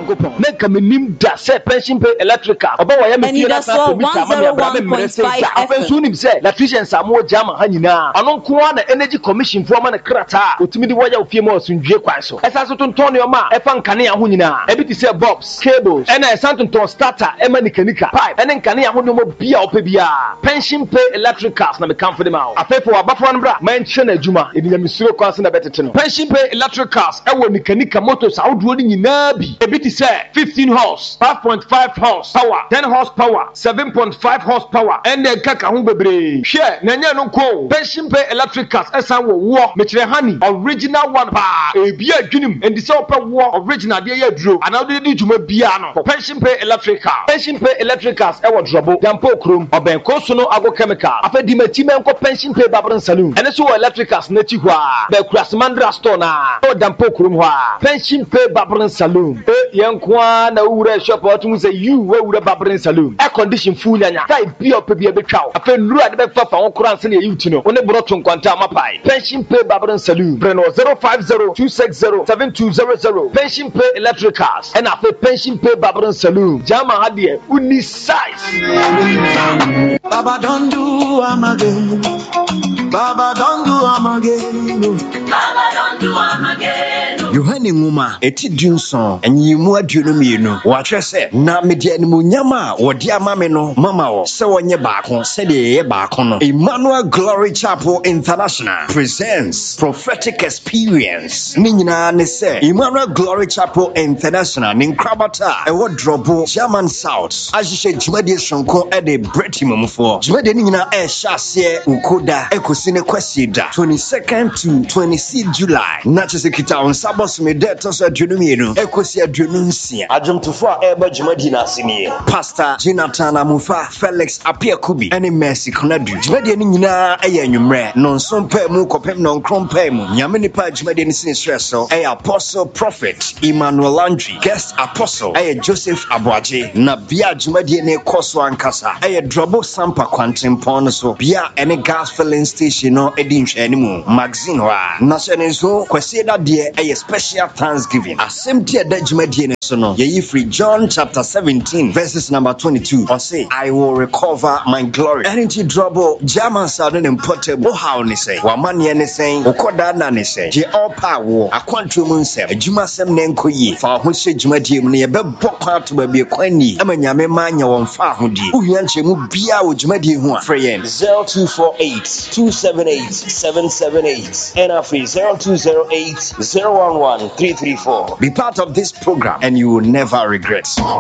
Nyankopon na kamenim da se pension pay electrical oba wa ya me fie na sa meter ma me bra me mrese ja afenso nim se electricians amo jama ha nyina ano nko na energy commission fo ma na krata otimi di woya ofie ma osundwe kwan so esa so tonton ne o ma e fa nkane ya ho nyina e bi ti se bulbs cables e na esa tonton starter e ma nikanika pipe e ne nkane ya ho no mo bia opa bia pension pay electricals na me kan for dem out afefo abafo no bra man hwe na adwuma e bi nyamisuro kwan so na betete no pension pay electricals e wo nikanika motors awdo ni nyina bi e bi ti se 15 horse 5.5 horse power 10 horsepower 7.5 horsepower and then kaka ho bebre hwe na nya no ko pension pay electricals esan wo mekire hani original one pa e bi adwunim and so pa wo original de ya duro anawde di dwuma bia no pension pay electricals e wo drobo dampo krom oben ko so no ago chemical afedi mati men ko pension pay babron saloon ene so electricals na ti ho a be kurasmandra store na o dampo krom ho a pension pay babron saloon yenkwa na wura shop otum say you we wura babron saloon air condition full nya tai bi opa bi betwa afa nuru ade be fafa won kuran se na yuti no one broto nkwanta mapai pension pay babron saloon breno 050-260-7200 pension pay electricals and afa pension pay babron saloon jama hade uni size Baba don't do am again. Baba don't do am again. Baba don't do am again. Yohane Nguma eti dunson enyimu aduonu mienu wahwe se na media animunyama wodi amame no mama wo se wonye baako se de ye baako no Emmanuel Glory Chapel International presents prophetic experience ni nyina ne se Emmanuel Glory Chapel International ni nkrabata e wo drobo German South ajihye jumade sonko e de bretimumfo jumade ni nyina e hyase ukoda ekosine kwasida 22nd to 26th July na chesekita on boss me debt so aduonu mienu ekosi aduonu nsia adwomtofo a eba jumadi na asenie Pastor Jonathan Amufa Felix Apiakubi ene Mercy Konadu jumadi ni nyina eye anwumre no nso mpa mu kopem no nkrompa mu nyame nipa jumadi ni sin streso Apostle Prophet Emmanuel Landry guest apostle Joseph Aboaje na bia jumadi ne koso ankasa drobo sampa kwantempon so bia ene gas filling station no edi nhwani mu magazine wa na so ne so kwasieda de special thanksgiving assemble that jumadi so no ye free John chapter 17 verses number 22 or say I will recover my glory energy drobo German sound and portable how ni say wa mane ne say ukoda na ne say je all power akwantu mu nsem adwuma sem ne nkoyi fa ho hye jumadi mu ne ye bebọ kwa to ba bi kwani amanyame manya won fa hodi uhia nchemu bia wo jumadi hu a friend 0248278778 and after 0208 011-334. Be part of this program and you will never regret.